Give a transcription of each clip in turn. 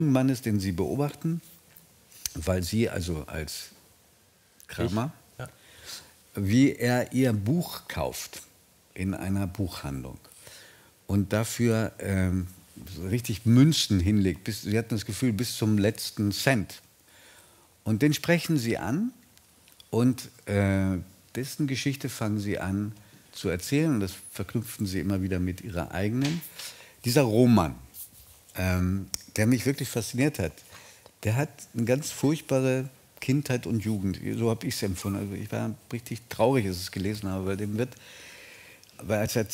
Mannes, den Sie beobachten, weil Sie also als Kramer, Ja. wie er Ihr Buch kauft in einer Buchhandlung und dafür so richtig Münzen hinlegt. Sie hatten das Gefühl, bis zum letzten Cent. Und den sprechen Sie an und dessen Geschichte fangen Sie an zu erzählen. Und das verknüpfen Sie immer wieder mit Ihrer eigenen. Dieser Roman, der mich wirklich fasziniert hat, der hat eine ganz furchtbare Kindheit und Jugend. So habe ich es empfunden. Also ich war richtig traurig, als ich es gelesen habe, weil als er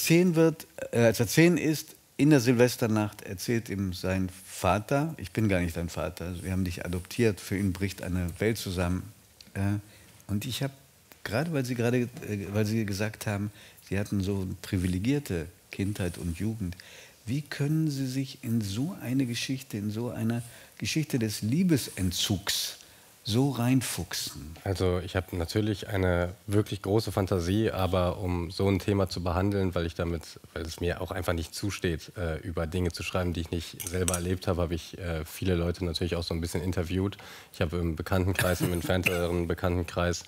10 ist, in der Silvesternacht erzählt ihm sein Vater, ich bin gar nicht dein Vater, also wir haben dich adoptiert, für ihn bricht eine Welt zusammen. Und ich habe, weil Sie gesagt haben, Sie hatten so eine privilegierte Kindheit und Jugend, wie können Sie sich in so eine Geschichte, in so eine Geschichte des Liebesentzugs so reinfuchsen? Also ich habe natürlich eine wirklich große Fantasie, aber um so ein Thema zu behandeln, weil es mir auch einfach nicht zusteht, über Dinge zu schreiben, die ich nicht selber erlebt habe, habe ich viele Leute natürlich auch so ein bisschen interviewt. Ich habe im Bekanntenkreis, im entfernteren Bekanntenkreis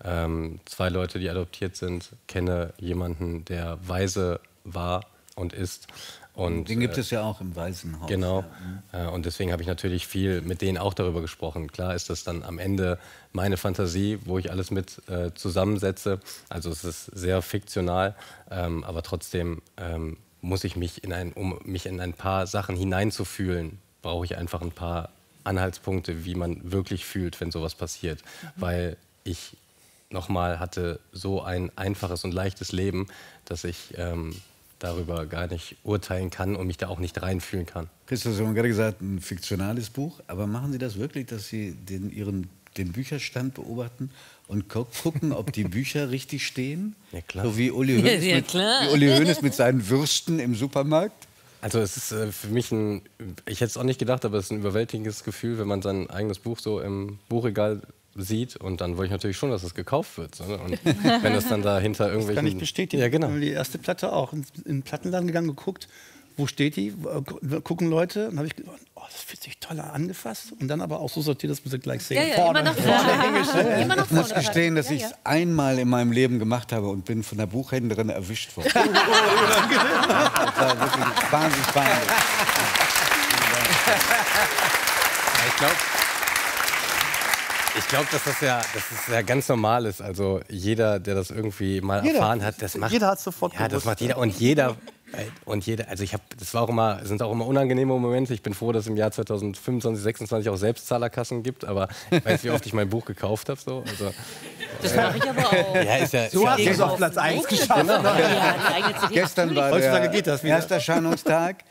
2 Leute, die adoptiert sind, kenne jemanden, der Waise war und ist. Und, den gibt es ja auch im Waisenhaus. Genau. Ja. Und deswegen habe ich natürlich viel mit denen auch darüber gesprochen. Klar ist das dann am Ende meine Fantasie, wo ich alles mit zusammensetze. Also es ist sehr fiktional, aber trotzdem muss ich um mich in ein paar Sachen hineinzufühlen, brauche ich einfach ein paar Anhaltspunkte, wie man wirklich fühlt, wenn sowas passiert. Weil ich nochmal hatte so ein einfaches und leichtes Leben, dass ich darüber gar nicht urteilen kann und mich da auch nicht reinfühlen kann. Christoph, Sie haben gerade gesagt, ein fiktionales Buch, aber machen Sie das wirklich, dass Sie den Bücherstand beobachten und gucken, ob die Bücher richtig stehen? Ja, klar. So wie Uli Hoeneß mit seinen Würsten im Supermarkt? Also es ist für mich ich hätte es auch nicht gedacht, aber es ist ein überwältigendes Gefühl, wenn man sein eigenes Buch so im Buchregal sieht, und dann wollte ich natürlich schon, dass es gekauft wird. So, ne? Und wenn das dann dahinter irgendwelchen... Das kann ich bestätigen. Ja, genau. Die erste Platte auch in den Plattenladen gegangen, geguckt, wo steht die, gucken Leute, und habe ich gedacht, oh, das fühlt sich toll an, angefasst, und dann aber auch so sortiert, dass man sie gleich sehen. Ja, immer nach vorne. Ich muss gestehen, dass ich es einmal in meinem Leben gemacht habe und bin von der Buchhändlerin erwischt worden. Das war wirklich wahnsinnig peinlich. Ich glaube, dass das ja ganz normal ist. Also jeder, der das irgendwie mal erfahren hat, das macht... Jeder hat sofort Ja, das macht jeder. Und jeder, also sind auch immer unangenehme Momente. Ich bin froh, dass es im Jahr 2025, 2026 auch Selbstzahlerkassen gibt. Aber ich weiß, wie oft ich mein Buch gekauft habe. So. Also, Das mache ich aber auch. ja, ist ja, So hast du es auf Platz 1 geschafft. Ja, die eigene CD. Gestern war Heutzutage geht der das wieder. Ersterscheinungstag.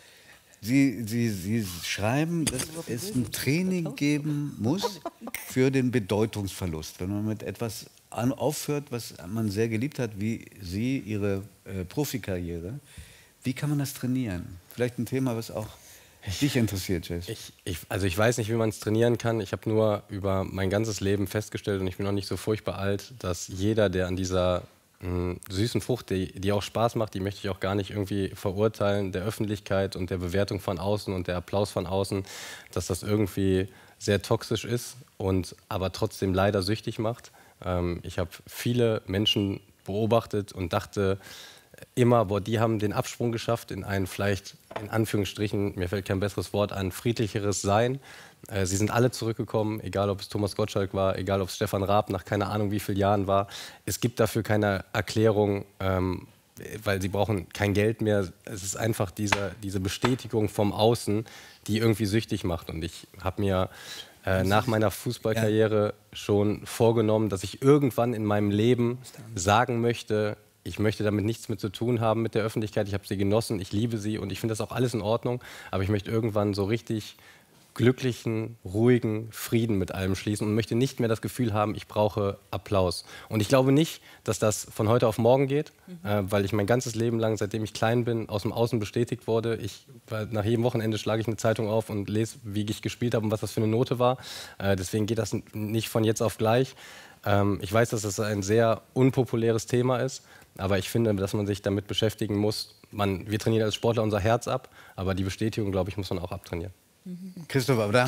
Sie schreiben, dass es ein Training geben muss für den Bedeutungsverlust. Wenn man mit etwas aufhört, was man sehr geliebt hat, wie Sie, Ihre Profikarriere, wie kann man das trainieren? Vielleicht ein Thema, was auch dich interessiert, Jess. Also ich weiß nicht, wie man es trainieren kann. Ich habe nur über mein ganzes Leben festgestellt, und ich bin noch nicht so furchtbar alt, dass jeder, der an dieser süßen Frucht, die auch Spaß macht, die möchte ich auch gar nicht irgendwie verurteilen, der Öffentlichkeit und der Bewertung von außen und der Applaus von außen, dass das irgendwie sehr toxisch ist und aber trotzdem leider süchtig macht. Ich habe viele Menschen beobachtet und dachte immer, boah, die haben den Absprung geschafft in ein vielleicht, in Anführungsstrichen, mir fällt kein besseres Wort ein, friedlicheres Sein. Sie sind alle zurückgekommen, egal ob es Thomas Gottschalk war, egal ob es Stefan Raab nach keine Ahnung wie vielen Jahren war. Es gibt dafür keine Erklärung, weil sie brauchen kein Geld mehr. Es ist einfach diese Bestätigung vom Außen, die irgendwie süchtig macht. Und ich habe mir nach meiner Fußballkarriere schon vorgenommen, dass ich irgendwann in meinem Leben sagen möchte, ich möchte damit nichts mehr zu tun haben mit der Öffentlichkeit. Ich habe sie genossen, ich liebe sie und ich finde das auch alles in Ordnung. Aber ich möchte irgendwann so richtig glücklichen, ruhigen Frieden mit allem schließen und möchte nicht mehr das Gefühl haben, ich brauche Applaus. Und ich glaube nicht, dass das von heute auf morgen geht, weil ich mein ganzes Leben lang, seitdem ich klein bin, aus dem Außen bestätigt wurde. Nach jedem Wochenende schlage ich eine Zeitung auf und lese, wie ich gespielt habe und was das für eine Note war. Deswegen geht das nicht von jetzt auf gleich. Ich weiß, dass das ein sehr unpopuläres Thema ist, aber ich finde, dass man sich damit beschäftigen muss. Wir trainieren als Sportler unser Herz ab, aber die Bestätigung, glaube ich, muss man auch abtrainieren. Christoph, aber da